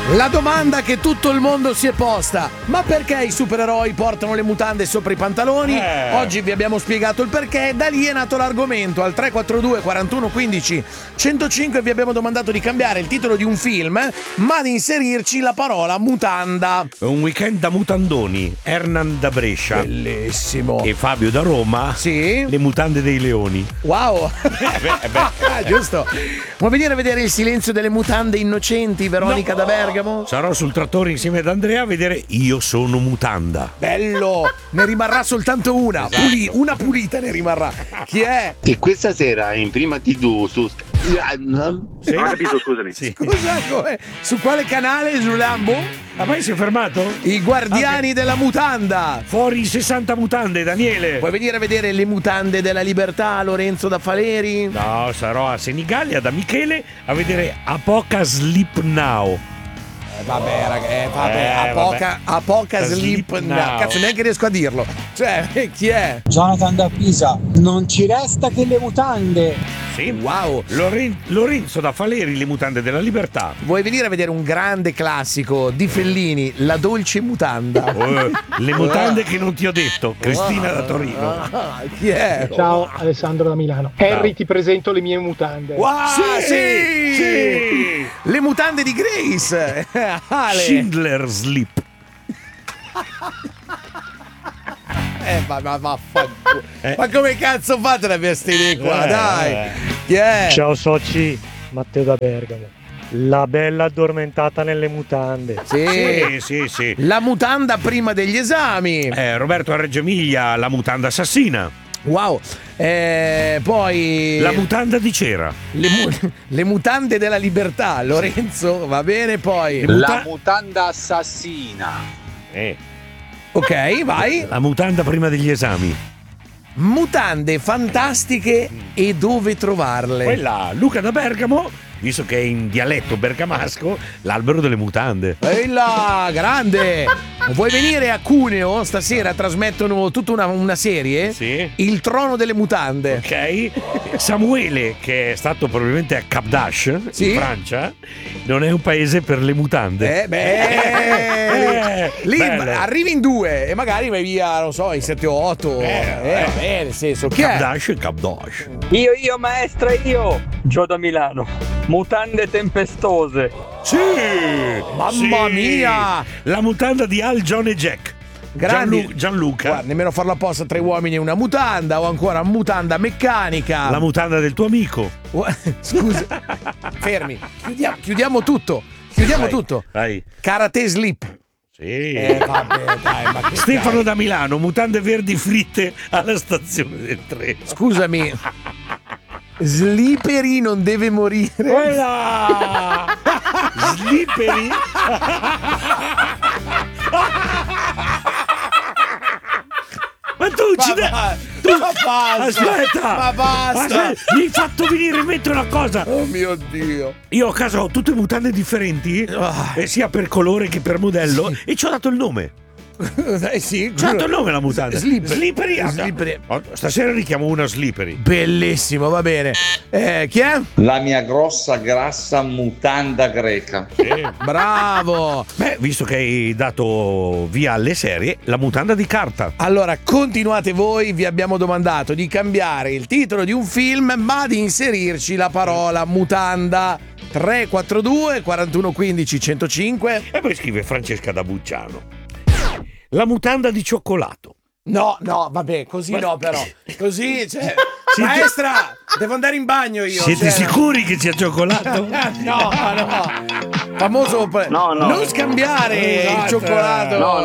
La domanda che tutto il mondo si è posta: ma perché i supereroi portano le mutande sopra i pantaloni? Oggi vi abbiamo spiegato il perché, da lì è nato l'argomento. Al 342 41 15 105 vi abbiamo domandato di cambiare il titolo di un film, ma di inserirci la parola mutanda. Un weekend da mutandoni. Hernan da Brescia. Bellissimo. E Fabio da Roma. Sì. Le mutande dei leoni. Wow. Giusto. Vuoi venire a vedere Il silenzio delle mutande innocenti, Veronica da Bergamo? Sarò sul trattore insieme ad Andrea a vedere Io sono mutanda. Bello. Ne rimarrà soltanto una. Una pulita ne rimarrà. Chi è? E questa sera in prima TV su... Sì? Non ho capito, scusami. Sì. Scusa, come? Su quale canale? Su Lambo? Ma poi si è fermato? I guardiani della mutanda. Fuori 60 mutande, Daniele. Vuoi venire a vedere le mutande della libertà, Lorenzo da Faleri? No, sarò a Senigallia da Michele a vedere Apoca Sleep Now. A poca sleep now. Cazzo, neanche riesco a dirlo. Cioè, chi è? Jonathan da Pisa. Non ci resta che le mutande. Sì. Wow. Lorenzo da Faleri, le mutande della libertà. Vuoi venire a vedere un grande classico di Fellini, La dolce mutanda? Le mutande che non ti ho detto. Cristina da Torino. Chi è? Ciao, Alessandro da Milano. Harry, ti presento le mie mutande. Wow, Sì! Le mutande di Grace. Ale. Schindler Sleep. Ma vaffanculo. Ma come cazzo fate a vestire qua? Dai. Chi è? Ciao soci, Matteo da Bergamo. La bella addormentata nelle mutande. Sì. La mutanda prima degli esami. Roberto a Reggio Emilia, la mutanda assassina. Wow. Poi La mutanda di cera. le mutande della libertà. Lorenzo, va bene, poi. La mutanda assassina. Ok, vai. La mutanda prima degli esami. Mutande fantastiche e dove trovarle? Quella Luca da Bergamo, visto che è in dialetto bergamasco, l'albero delle mutande. Ehi grande! Vuoi venire a Cuneo? Stasera trasmettono tutta una serie. Sì. Il trono delle mutande. Ok. Samuele, che è stato probabilmente a Cap d'Ache, Sì. in Francia, non è un paese per le mutande. Lì bello. arrivi in 2 e magari vai via, non so, in 7 o 8. Nel senso, chi Cap è? d'Ache e Cap d'Ache. Io maestra, Gio da Milano. Mutande tempestose. Sì! Mamma mia! La mutanda di Al, John e Jack. Grandi. Gianluca. Guarda, nemmeno farlo apposta, 3 uomini e una mutanda, o ancora mutanda meccanica. La mutanda del tuo amico. Scusa. Fermi. Chiudiamo tutto. Chiudiamo tutto. Vai. Karate slip. Sì. Vabbè, dai, ma che Stefano da Milano, mutande verdi fritte alla stazione del treno. Scusami. Slippery non deve morire. Quella! Slippery? Ma tu ci dai! Ma basta! Aspetta! Ma basta! Mi hai fatto venire in mente una cosa! Oh mio Dio! Io a casa ho tutte mutande differenti, sia per colore che per modello, e ci ho dato il nome. Sì, Ci ho dato il nome alla mutanda. Slippery. Stasera richiamo una Slippery. Bellissimo, va bene. Chi è? La mia grossa grassa mutanda greca. Bravo! Beh, visto che hai dato via alle serie, la mutanda di carta. Allora, continuate voi, vi abbiamo domandato di cambiare il titolo di un film, ma di inserirci la parola mutanda. 342 41 15 105. E poi scrive Francesca da Bucciano. La mutanda di cioccolato. No, vabbè, così no però. Così, cioè... Maestra, devo andare in bagno io. Siete sicuri che sia cioccolato? No. Famoso... No. Non scambiare il cioccolato. No.